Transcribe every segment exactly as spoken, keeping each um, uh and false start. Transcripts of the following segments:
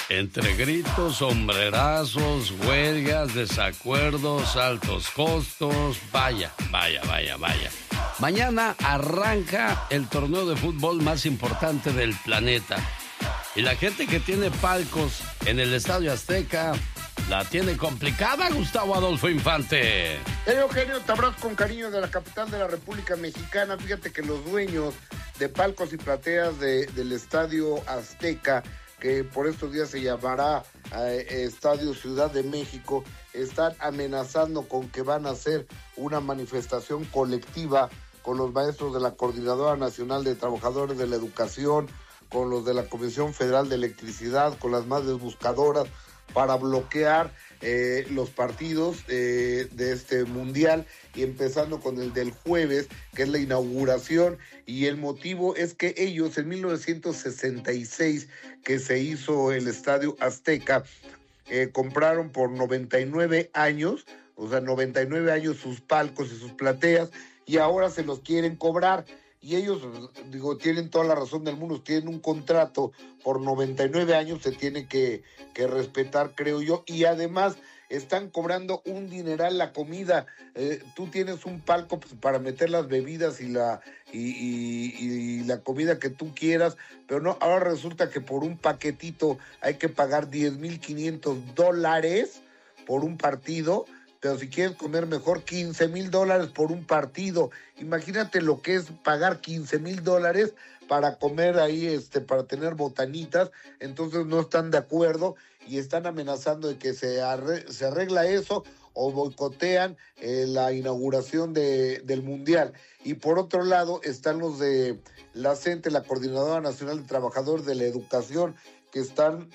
Entre gritos, sombrerazos, huelgas, desacuerdos, altos costos, vaya, vaya, vaya, vaya. Mañana arranca el torneo de fútbol más importante del planeta. Y la gente que tiene palcos en el Estadio Azteca la tiene complicada, Gustavo Adolfo Infante. Hey, Eugenio, te abrazo con cariño de la capital de la República Mexicana. Fíjate que los dueños de palcos y plateas de, del Estadio Azteca, que por estos días se llamará eh, Estadio Ciudad de México, están amenazando con que van a hacer una manifestación colectiva con los maestros de la Coordinadora Nacional de Trabajadores de la Educación, con los de la Comisión Federal de Electricidad, con las madres buscadoras, para bloquear eh, los partidos eh, de este mundial, y empezando con el del jueves, que es la inauguración. Y el motivo es que ellos en mil novecientos sesenta y seis, que se hizo el Estadio Azteca, eh, compraron por noventa y nueve años, o sea, noventa y nueve años sus palcos y sus plateas, y ahora se los quieren cobrar. Y ellos, digo, tienen toda la razón del mundo, tienen un contrato por noventa y nueve años, se tiene que, que respetar, creo yo, y además están cobrando un dineral la comida. Eh, tú tienes un palco, pues, para meter las bebidas y la, y, y, y la comida que tú quieras, pero no, ahora resulta que por un paquetito hay que pagar diez mil quinientos dólares por un partido. Pero si quieres comer mejor, quince mil dólares por un partido. Imagínate lo que es pagar quince mil dólares para comer ahí, este, para tener botanitas. Entonces no están de acuerdo y están amenazando de que se, arre, se arregla eso o boicotean eh, la inauguración de, del Mundial. Y por otro lado están los de la CENTE, la Coordinadora Nacional de Trabajadores de la Educación, que están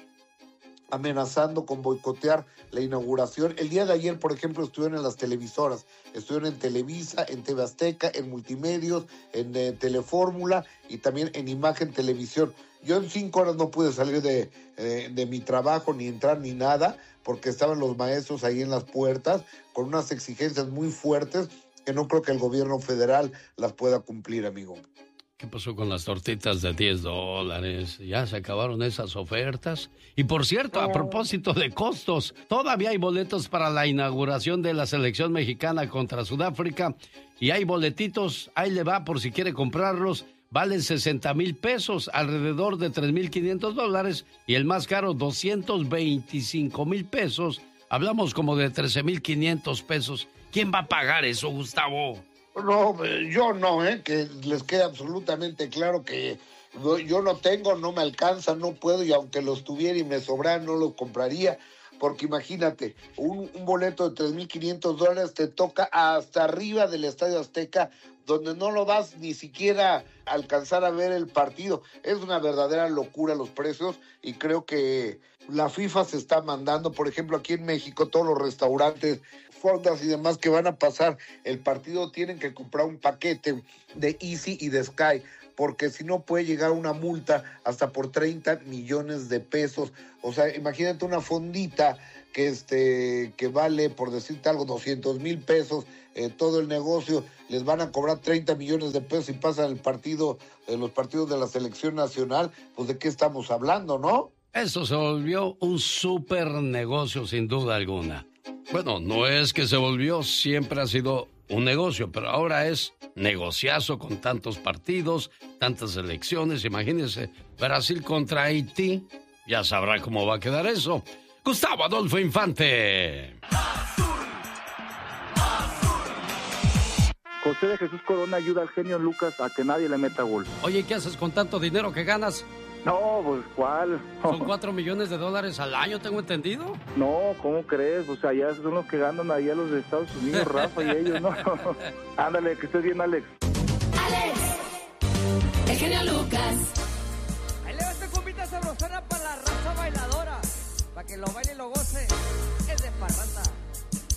amenazando con boicotear la inauguración. El día de ayer, por ejemplo, estuvieron en las televisoras, estuvieron en Televisa, en T V Azteca, en Multimedios, en eh, Telefórmula y también en Imagen Televisión. Yo en cinco horas no pude salir de, eh, de mi trabajo, ni entrar ni nada, porque estaban los maestros ahí en las puertas con unas exigencias muy fuertes que no creo que el gobierno federal las pueda cumplir, amigo. ¿Qué pasó con las tortitas de diez dólares? ¿Ya se acabaron esas ofertas? Y por cierto, a propósito de costos, todavía hay boletos para la inauguración de la selección mexicana contra Sudáfrica. Y hay boletitos, ahí le va por si quiere comprarlos. Valen sesenta mil pesos, alrededor de tres mil quinientos dólares. Y el más caro, doscientos veinticinco mil pesos. Hablamos como de trece mil quinientos pesos. ¿Quién va a pagar eso, Gustavo? No, yo no, ¿eh? Que les quede absolutamente claro que yo no tengo, no me alcanza, no puedo, y aunque los tuviera y me sobrara, no los compraría, porque imagínate, un, un boleto de tres mil quinientos dólares te toca hasta arriba del Estadio Azteca, donde no lo vas ni siquiera a alcanzar a ver el partido. Es una verdadera locura los precios, y creo que la FIFA se está mandando. Por ejemplo, aquí en México, todos los restaurantes, fondas y demás que van a pasar el partido tienen que comprar un paquete de Easy y de Sky, porque si no puede llegar una multa hasta por treinta millones de pesos. O sea, imagínate una fondita que este que vale, por decirte algo, doscientos mil pesos, eh, todo el negocio, les van a cobrar treinta millones de pesos y pasan el partido, eh, los partidos de la selección nacional. Pues ¿de qué estamos hablando, no? Eso se volvió un súper negocio, sin duda alguna. Bueno, no es que se volvió, siempre ha sido un negocio, pero ahora es negociazo con tantos partidos, tantas elecciones. Imagínense, Brasil contra Haití, ya sabrá cómo va a quedar eso. Gustavo Adolfo Infante. José de Jesús Corona ayuda al genio Lucas a que nadie le meta gol. Oye, ¿qué haces con tanto dinero que ganas? No, pues, ¿cuál? Son cuatro millones de dólares al año, tengo entendido. No, ¿cómo crees? O sea, ya son los que ganan allá los de Estados Unidos, Rafa y ellos, ¿no? Ándale, que estés bien, Alex. Alex, el genio Lucas. Ahí le va esta cumbita sabrosona para la raza bailadora, para que lo baile y lo goce, es de parranda.